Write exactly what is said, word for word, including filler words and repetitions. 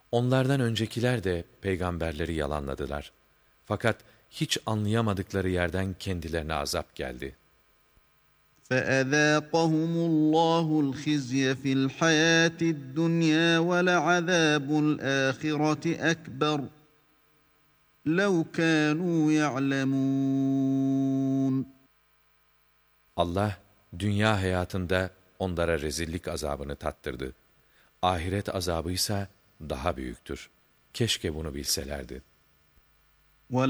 Onlardan öncekiler de peygamberleri yalanladılar. Fakat hiç anlayamadıkları yerden kendilerine azap geldi. فَأَذَاقَهُمُ اللّٰهُ الْخِزْيَ فِي الْحَيَاةِ الدُّنْيَا وَلَعَذَابُ الْآخِرَةِ أَكْبَرُ لَوْ كَانُوا يَعْلَمُونَ. Allah, dünya hayatında onlara rezillik azabını tattırdı. Ahiret azabıysa daha büyüktür. Keşke bunu bilselerdi.